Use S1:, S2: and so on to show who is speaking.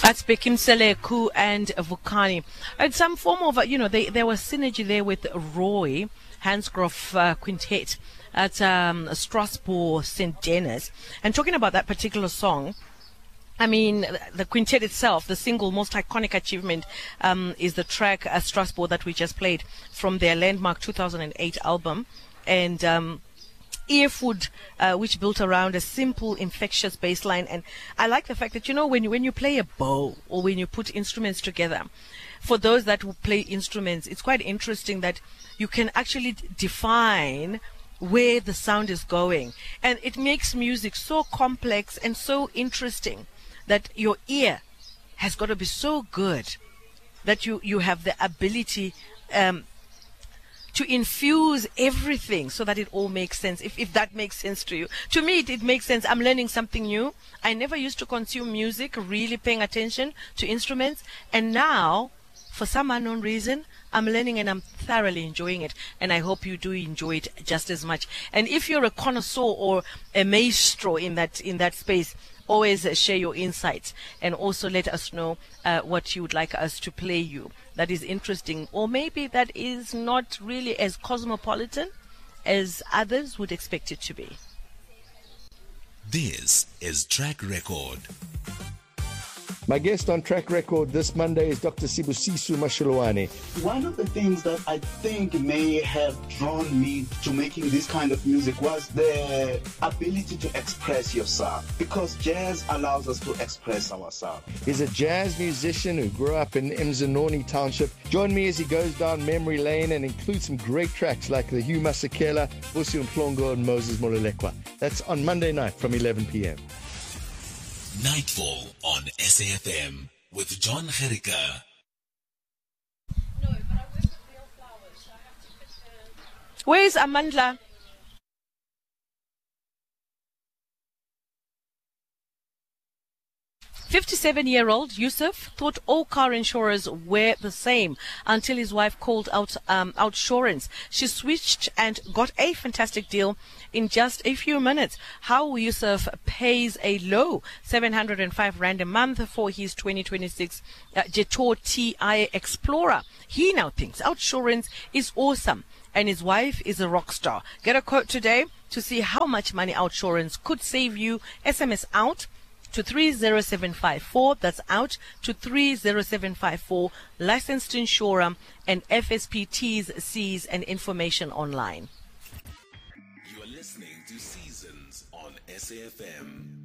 S1: That's Bekimsele, Ku, and Vukani. And some form of, there was synergy there with Roy Hansgrohe Quintet at Strasbourg St. Denis. And talking about that particular song, I mean, the quintet itself, the single most iconic achievement is the track Strasbourg that we just played from their landmark 2008 album. And Ear Food, which built around a simple, infectious bass line. And I like the fact that, when you play a bow or when you put instruments together, for those that will play instruments, it's quite interesting that you can actually define where the sound is going. And it makes music so complex and so interesting that your ear has got to be so good that you have the ability to infuse everything so that it all makes sense, if that makes sense to you. To me, it makes sense. I'm learning something new. I never used to consume music, really paying attention to instruments. And now, for some unknown reason, I'm learning and I'm thoroughly enjoying it. And I hope you do enjoy it just as much. And if you're a connoisseur or a maestro in that space, always share your insights and also let us know what you would like us to play you that is interesting, or maybe that is not really as cosmopolitan as others would expect it to be.
S2: This is Track Record.
S3: My guest on Track Record this Monday is Dr. Sibusiso Mashelwane.
S4: One of the things that I think may have drawn me to making this kind of music was the ability to express yourself, because jazz allows us to express ourselves.
S3: He's a jazz musician who grew up in Mzanoni Township. Join me as he goes down memory lane and includes some great tracks like the Hugh Masekela, Vusi Mhlongo and Moses Molelekwa. That's on Monday night from 11 p.m.
S2: Nightfall on SAFM with John Gericke.
S1: Where's Amandla? 57-year-old Yusuf thought all car insurers were the same until his wife called out Outsurance. She switched and got a fantastic deal in just a few minutes. How Yusuf pays a low 705 Rand a month for his 2026 Jetor TI Explorer. He now thinks Outsurance is awesome and his wife is a rock star. Get a quote today to see how much money Outsurance could save you. SMS out to 30754. That's out to 30754. Licensed insurer and FSP T's, C's and information online.
S2: You are listening to Seasons on SAFM.